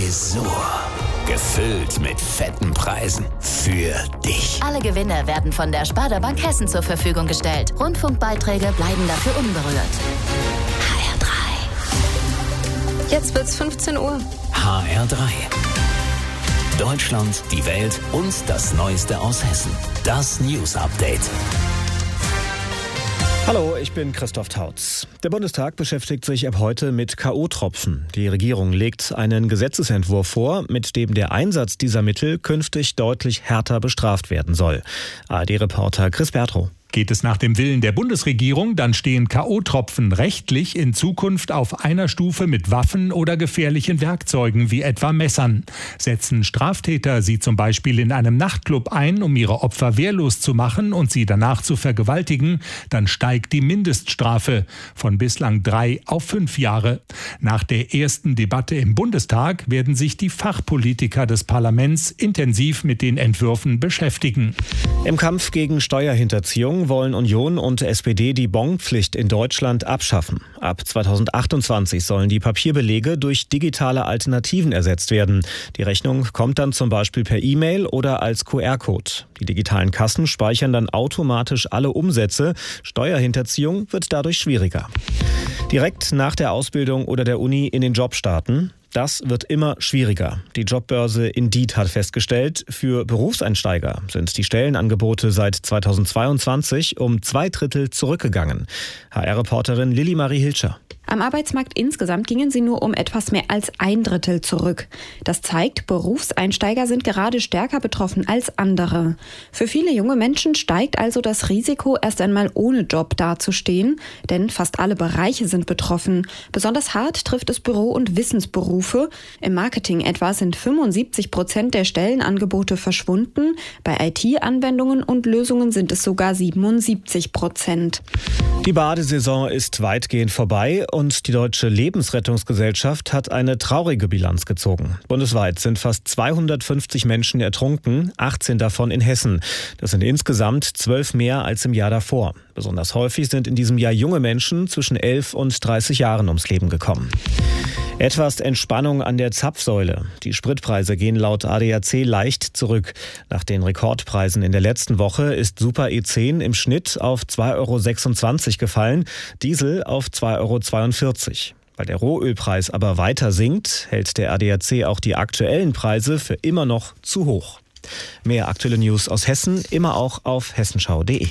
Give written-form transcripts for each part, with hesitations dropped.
Tresor. Gefüllt mit fetten Preisen. Für dich. Alle Gewinne werden von der Sparda Bank Hessen zur Verfügung gestellt. Rundfunkbeiträge bleiben dafür unberührt. HR3. Jetzt wird's 15 Uhr. HR3. Deutschland, die Welt und das Neueste aus Hessen. Das News Update. Hallo, ich bin Christoph Tautz. Der Bundestag beschäftigt sich ab heute mit K.O.-Tropfen. Die Regierung legt einen Gesetzesentwurf vor, mit dem der Einsatz dieser Mittel künftig deutlich härter bestraft werden soll. ARD-Reporter Chris Bertrow. Geht es nach dem Willen der Bundesregierung, dann stehen K.O.-Tropfen rechtlich in Zukunft auf einer Stufe mit Waffen oder gefährlichen Werkzeugen wie etwa Messern. Setzen Straftäter sie zum Beispiel in einem Nachtclub ein, um ihre Opfer wehrlos zu machen und sie danach zu vergewaltigen, dann steigt die Mindeststrafe von bislang 3 auf 5 Jahre. Nach der ersten Debatte im Bundestag werden sich die Fachpolitiker des Parlaments intensiv mit den Entwürfen beschäftigen. Im Kampf gegen Steuerhinterziehung wollen Union und SPD die Bonpflicht in Deutschland abschaffen. Ab 2028 sollen die Papierbelege durch digitale Alternativen ersetzt werden. Die Rechnung kommt dann zum Beispiel per E-Mail oder als QR-Code. Die digitalen Kassen speichern dann automatisch alle Umsätze. Steuerhinterziehung wird dadurch schwieriger. Direkt nach der Ausbildung oder der Uni in den Job starten. Das wird immer schwieriger. Die Jobbörse Indeed hat festgestellt, für Berufseinsteiger sind die Stellenangebote seit 2022 um 2/3 zurückgegangen. HR-Reporterin Lilly-Marie Hilscher. Am Arbeitsmarkt insgesamt gingen sie nur um etwas mehr als 1/3 zurück. Das zeigt, Berufseinsteiger sind gerade stärker betroffen als andere. Für viele junge Menschen steigt also das Risiko, erst einmal ohne Job dazustehen, denn fast alle Bereiche sind betroffen. Besonders hart trifft es Büro- und Wissensberufe. Im Marketing etwa sind 75% der Stellenangebote verschwunden. Bei IT-Anwendungen und Lösungen sind es sogar 77%. Die Badesaison ist weitgehend vorbei und die Deutsche Lebensrettungsgesellschaft hat eine traurige Bilanz gezogen. Bundesweit sind fast 250 Menschen ertrunken, 18 davon in Hessen. Das sind insgesamt 12 mehr als im Jahr davor. Besonders häufig sind in diesem Jahr junge Menschen zwischen 11 und 30 Jahren ums Leben gekommen. Etwas Entspannung an der Zapfsäule. Die Spritpreise gehen laut ADAC leicht zurück. Nach den Rekordpreisen in der letzten Woche ist Super E10 im Schnitt auf 2,26 € gefallen, Diesel auf 2,42 €. Weil der Rohölpreis aber weiter sinkt, hält der ADAC auch die aktuellen Preise für immer noch zu hoch. Mehr aktuelle News aus Hessen immer auch auf hessenschau.de.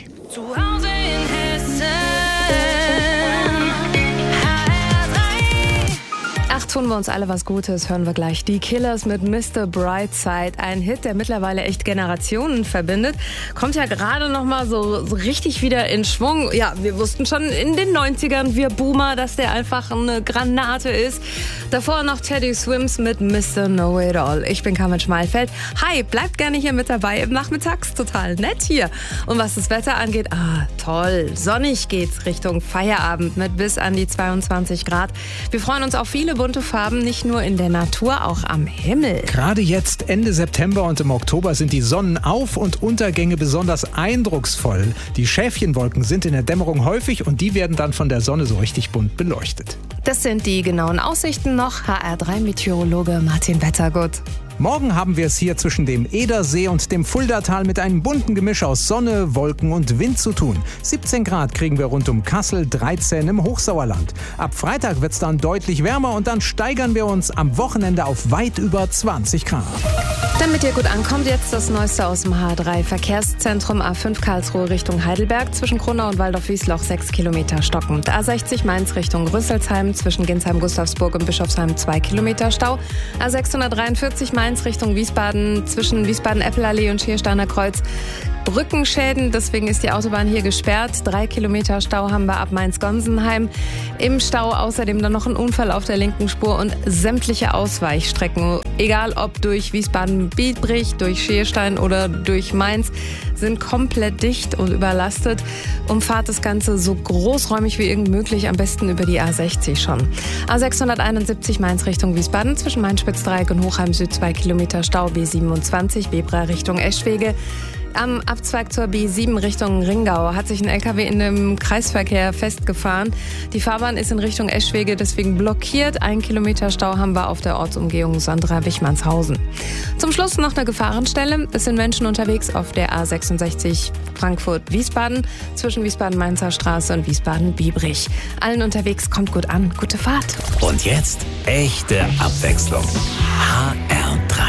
Tun wir uns alle was Gutes, hören wir gleich. Die Killers mit Mr. Brightside. Ein Hit, der mittlerweile echt Generationen verbindet. Kommt ja gerade noch mal so richtig wieder in Schwung. Ja, wir wussten schon in den 90ern, wir Boomer, dass der einfach eine Granate ist. Davor noch Teddy Swims mit Mr. Know It All. Ich bin Carmen Schmalfeld. Hi, bleibt gerne hier mit dabei im Nachmittags. Total nett hier. Und was das Wetter angeht, toll. Sonnig geht's Richtung Feierabend mit bis an die 22 Grad. Wir freuen uns auf viele bunte Farben, nicht nur in der Natur, auch am Himmel. Gerade jetzt, Ende September und im Oktober, sind die Sonnenauf- und Untergänge besonders eindrucksvoll. Die Schäfchenwolken sind in der Dämmerung häufig und die werden dann von der Sonne so richtig bunt beleuchtet. Das sind die genauen Aussichten noch. HR3-Meteorologe Martin Wettergut. Morgen haben wir es hier zwischen dem Edersee und dem Fuldatal mit einem bunten Gemisch aus Sonne, Wolken und Wind zu tun. 17 Grad kriegen wir rund um Kassel, 13 im Hochsauerland. Ab Freitag wird es dann deutlich wärmer und dann steigern wir uns am Wochenende auf weit über 20 Grad. Damit ihr gut ankommt, jetzt das Neueste aus dem H3-Verkehrszentrum A5 Karlsruhe Richtung Heidelberg. Zwischen Kronau und Waldorf-Wiesloch 6 Kilometer stockend. A60 Mainz Richtung Rüsselsheim. Zwischen Ginsheim-Gustavsburg und Bischofsheim 2 Kilometer Stau. A643 Mainz Richtung Wiesbaden. Zwischen Wiesbaden-Eppelallee und Schiersteiner Kreuz Brückenschäden, deswegen ist die Autobahn hier gesperrt. 3 Kilometer Stau haben wir ab Mainz-Gonsenheim. Im Stau außerdem dann noch ein Unfall auf der linken Spur und sämtliche Ausweichstrecken, egal ob durch Wiesbaden-Biebrich, durch Schierstein oder durch Mainz, sind komplett dicht und überlastet. Umfahrt das Ganze so großräumig wie irgend möglich, am besten über die A60 schon. A671 Mainz Richtung Wiesbaden, zwischen Mainz-Spitzdreieck und Hochheim Süd 2 Kilometer Stau, B27 Bebra Richtung Eschwege. Am Abzweig zur B7 Richtung Ringau hat sich ein LKW in dem Kreisverkehr festgefahren. Die Fahrbahn ist in Richtung Eschwege deswegen blockiert. 1 Kilometer Stau haben wir auf der Ortsumgehung Sondra-Wichmannshausen. Zum Schluss noch eine Gefahrenstelle. Es sind Menschen unterwegs auf der A66 Frankfurt-Wiesbaden zwischen Wiesbaden-Mainzer Straße und Wiesbaden-Biebrich. Allen unterwegs kommt gut an. Gute Fahrt. Und jetzt echte Abwechslung. HR3.